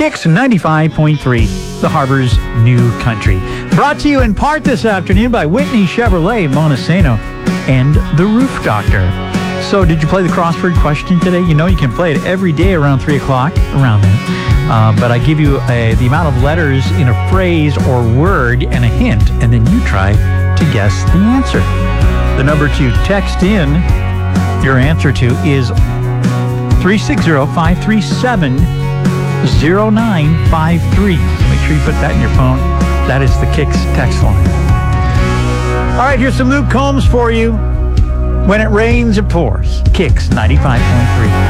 Kicks 95.3, the Harbor's new country. Brought to you in part this afternoon by Whitney Chevrolet, Montesano, and The Roof Doctor. So did you play the crossword question today? You know you can play it every day around 3 o'clock, around then. But I give you the amount of letters in a phrase or word and a hint, and then you try to guess the answer. The number to text in your answer to is 360-537-0953. So make sure you put that in your phone. That is the Kicks text line. All right, here's some Luke Combs for you. When it rains, it pours. Kicks 95.3.